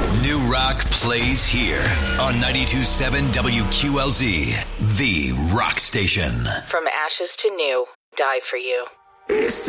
New rock plays here on 92.7 WQLZ, the rock station. From ashes to new, die for you.